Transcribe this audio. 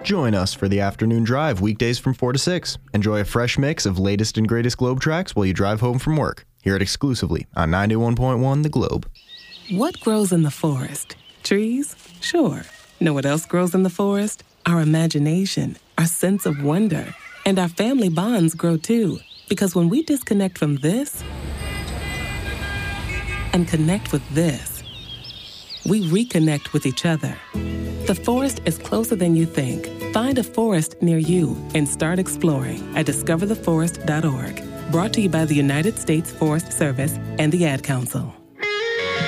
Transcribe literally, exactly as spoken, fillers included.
Join us for the afternoon drive weekdays from four to six. Enjoy a fresh mix of latest and greatest Globe tracks while you drive home from work. Hear it exclusively on ninety-one point one The Globe. What grows in the forest? Trees? Sure. Know what else grows in the forest? Our imagination, our sense of wonder, and our family bonds grow too. Because when we disconnect from this and connect with this, we reconnect with each other. The forest is closer than you think. Find a forest near you and start exploring at discover the forest dot org. Brought to you by the United States Forest Service and the Ad Council.